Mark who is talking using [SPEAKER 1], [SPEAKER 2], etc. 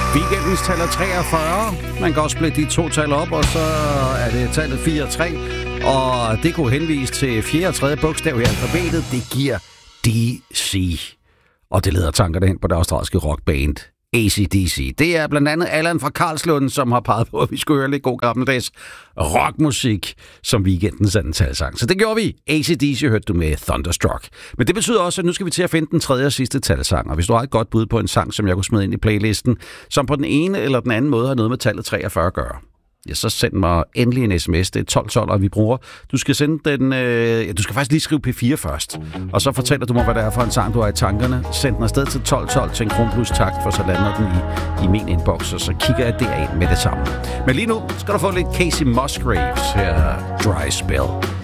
[SPEAKER 1] Weekendens tal er 43. Man kan også splitte de to tal op, og så er det tallet 4 og 3. Og det kunne henvise til 4. og 3. bogstav i alfabetet. Det giver DC. Og det leder tankerne hen på det australske rockband AC/DC. Det er blandt andet Allan fra Karlslund, som har peget på, at vi skulle høre lidt god gammeldags rockmusik som weekendens anden talsang. Så det gjorde vi. AC/DC hørte du med Thunderstruck. Men det betyder også, at nu skal vi til at finde den tredje og sidste talsang. Og hvis du har et godt bud på en sang, som jeg kunne smide ind i playlisten, som på den ene eller den anden måde har noget med tallet 43 at gøre, ja, så send mig endelig en sms. Det er 1212, vi bruger. Du skal sende den... du skal faktisk lige skrive P4 først. Og så fortæller du mig, hvad det er for en sang, du har i tankerne. Send den afsted til 1212 til en kron plus takt, for så lander den i min inbox, og så kigger jeg derind med det samme. Men lige nu skal du få lidt Casey Musgraves her. Dry Spell.